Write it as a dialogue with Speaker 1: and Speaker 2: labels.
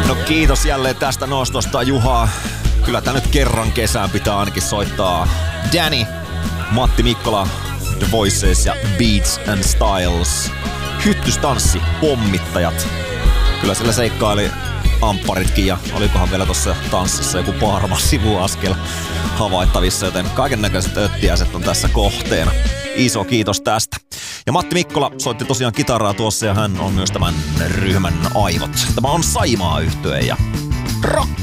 Speaker 1: No kiitos jälleen tästä nostosta, Juha. Kyllä tää nyt kerran kesään pitää ainakin soittaa Danny, Matti Mikkola, The Voices ja Beats and Styles. Hyttystanssi, pommittajat. Kyllä sillä seikkaili ampparitkin ja olikohan vielä tossa tanssissa joku parma sivuaskel havaittavissa, joten kaikennäköiset öttiäiset on tässä kohteena. Iso kiitos tästä. Ja Matti Mikkola soitti tosiaan kitaraa tuossa ja hän on myös tämän ryhmän aivot. Tämä on Saimaa-yhtye ja rock